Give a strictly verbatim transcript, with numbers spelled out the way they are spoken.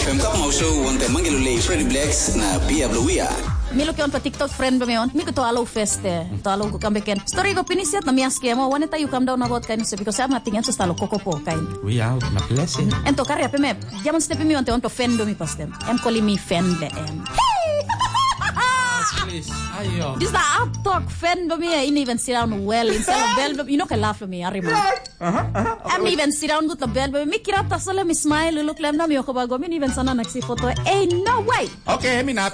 F M kap mau show wonte mangelule Freddy Blacks na Pia Bluia. Milo ke on pa TikTok friend ba meon mi ko to alo feste to alo ko kambeken story go pinisiat na mi aske mo waneta you come down about kain so because I'm not thinking so stalo kokopo kain we out na blessing ento karya pe me jamon step mi on te on to fendo mi pastem em call me fend em ayo this the up talk fend me in even sit down well instead of bell you know can laugh me arima uh-huh I'm even sit down good the bell me kirata sala mi smile look lem na mi ko ba go mi even sana naksi photo eh no way okay mi na